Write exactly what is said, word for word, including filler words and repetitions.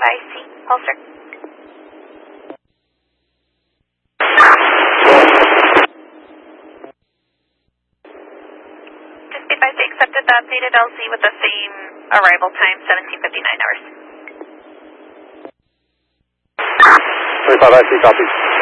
I C, holster. Just be advised they accepted the updated L Z with the same arrival time, seventeen fifty-nine hours. twenty-five I C, copy.